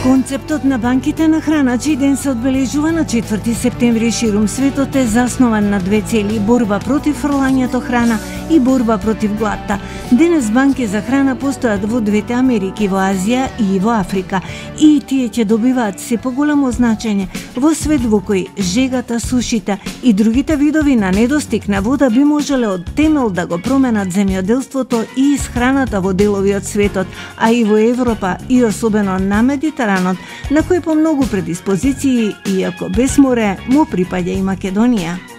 Концептот на банките на храна, чиј ден се одбележува на 4 септември ширум светот, е заснован на две цели: борба против фрлањето храна и борба против гладта. Денес банки за храна постојат во двете Америки, во Азија и во Африка, и тие ќе добиваат се поголемо значење во свет во кој жегата, сушите и другите видови на недостиг на вода би можеле од темел да го променат земјоделството и исхраната во делови од светот, а и во Европа и особено на Медитеранот, на кој по многу предиспозиции, иако без море, му припаѓа и Македонија.